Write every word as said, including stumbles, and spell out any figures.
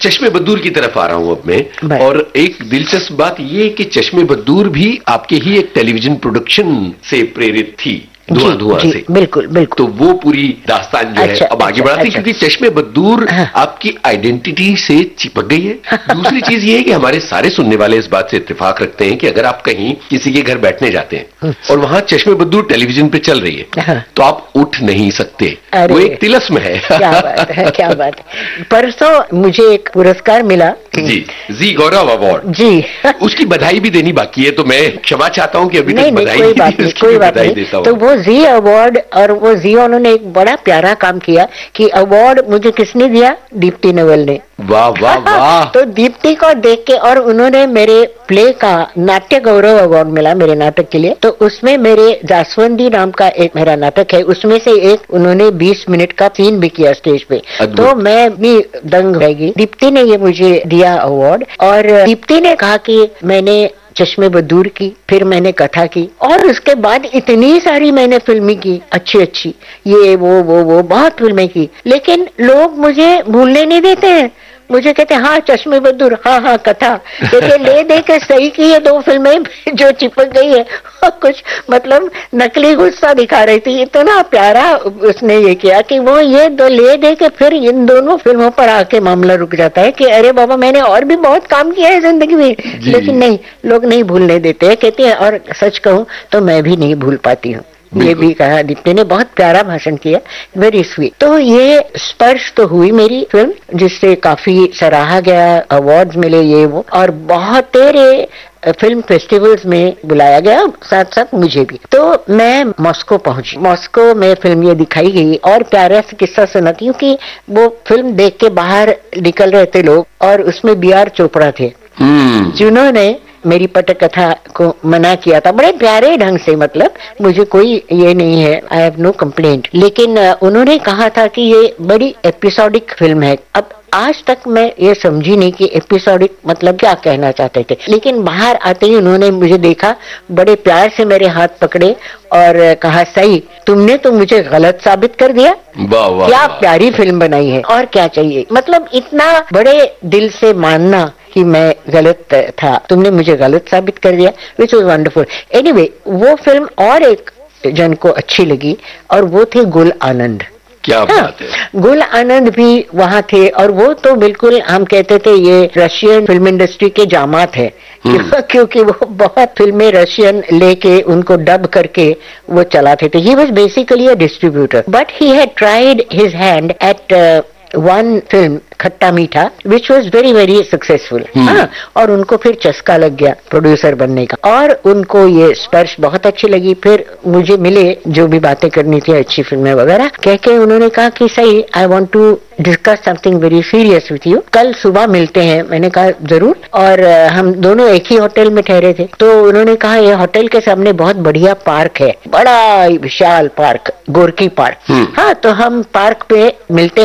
चश्मे बद्दूर की तरफ आ रहा हूं अब मैं, और एक दिलचस्प बात यह है कि चश्मे बद्दूर भी आपके ही एक टेलीविजन प्रोडक्शन से प्रेरित थी, धुआं धुआं से। बिल्कुल बिल्कुल। तो वो पूरी दास्तान जो अच्छा, है अब आगे अच्छा, बढ़ाते हैं, अच्छा। क्योंकि चश्मे बद्दूर हाँ। आपकी आइडेंटिटी से चिपक गई है। दूसरी चीज ये है कि हमारे सारे सुनने वाले इस बात से इत्तेफाक रखते हैं कि अगर आप कहीं किसी के घर बैठने जाते हैं और वहां चश्मे बद्दूर टेलीविजन पे चल रही है, हाँ। तो आप उठ नहीं सकते, वो एक तिलस्म है। क्या बात है, क्या बात है। परसों मुझे एक पुरस्कार मिला जी, जी गौरव अवार्ड जी। उसकी बधाई भी देनी बाकी है, तो मैं क्षमा चाहता हूं कि अभी नहीं, तक नहीं, बधाई कोई नहीं बात दी, नहीं, उसकी कोई भी बात बधाई नहीं। देता हूं। तो वो जी अवार्ड, और वो जी उन्होंने एक बड़ा प्यारा काम किया कि अवार्ड मुझे किसने दिया? दीप्ति नवल ने। वाह वाह वाह। तो दीप्ति को देख के, और उन्होंने मेरे प्ले का नाट्य गौरव अवार्ड मिला मेरे नाटक के लिए। तो उसमें मेरे जासवंदी नाम का एक मेरा नाटक है, उसमें से एक उन्होंने बीस मिनट का सीन भी किया स्टेज पे। तो मैं भी दंग रह गई। दीप्ति ने ये मुझे दिया अवार्ड, और दीप्ति ने कहा कि मैंने चश्मे बद्दूर की, फिर मैंने कथा की, और उसके बाद इतनी सारी मैंने फिल्में की, अच्छी अच्छी, ये वो वो वो बहुत फिल्में की, लेकिन लोग मुझे भूलने नहीं देते हैं। मुझे कहते हैं हाँ चश्मे बद्दूर, हाँ हाँ कथा, कहते ले दे के सही की है दो फिल्में जो चिपक गई है। और कुछ मतलब नकली गुस्सा दिखा रही थी, इतना प्यारा उसने ये किया कि वो ये दो ले दे के फिर इन दोनों फिल्मों पर आके मामला रुक जाता है कि अरे बाबा मैंने और भी बहुत काम किया है जिंदगी में, लेकिन नहीं, लोग नहीं भूलने देते हैं, कहते हैं। और सच कहूँ तो मैं भी नहीं भूल पाती हूँ। ये भी कहा दीप्ति ने, बहुत प्यारा भाषण किया, वेरी स्वीट। तो ये स्पर्श तो हुई मेरी फिल्म, जिससे काफी सराहा गया, अवार्ड्स मिले ये वो, और बहुत तेरे फिल्म फेस्टिवल्स में बुलाया गया, साथ साथ मुझे भी। तो मैं मॉस्को पहुंची। मॉस्को में फिल्म ये दिखाई गई, और प्यारा सा किस्सा सुना, क्योंकि वो फिल्म देख के बाहर निकल रहे थे लोग, और उसमें बी आर चोपड़ा थे जिन्होंने मेरी पटकथा को मना किया था बड़े प्यारे ढंग से। मतलब मुझे कोई ये नहीं है, आई हैव नो कंप्लेंट, लेकिन उन्होंने कहा था कि ये बड़ी एपिसोडिक फिल्म है। अब आज तक मैं ये समझी नहीं कि एपिसोडिक मतलब क्या कहना चाहते थे, लेकिन बाहर आते ही उन्होंने मुझे देखा, बड़े प्यार से मेरे हाथ पकड़े और कहा सही, तुमने तो मुझे गलत साबित कर दिया। वाह वाह, क्या प्यारी फिल्म बनाई है, और क्या चाहिए। मतलब इतना बड़े दिल से मानना कि मैं गलत था, तुमने मुझे गलत साबित कर दिया, विच वाज वंडरफुल। एनीवे, वो फिल्म और एक जन को अच्छी लगी, और वो थे गुल आनंद। क्या हाँ, बात है। गुल आनंद भी वहाँ थे, और वो तो बिल्कुल हम कहते थे ये रशियन फिल्म इंडस्ट्री के जामात है, क्योंकि वो बहुत फिल्में रशियन लेके उनको डब करके वो चलाते थे। He was basically a distributor, but he had tried his hand eight one film खट्टा मीठा, which was very very successful. हाँ, और उनको फिर चस्का लग गया प्रोड्यूसर बनने का, और उनको ये स्पर्श बहुत अच्छी लगी। फिर मुझे मिले जो भी बातें करनी थी, अच्छी फिल्में वगैरह कह के, उन्होंने कहा कि सही, I want to discuss something very serious with you, कल सुबह मिलते हैं। मैंने कहा जरूर, और हम दोनों एक ही होटल में ठहरे थे। तो उन्होंने कहा ये होटल के सामने बहुत बढ़िया पार्क है, बड़ा विशाल पार्क, गोरकी पार्क। हाँ, तो हम पार्क पे मिलते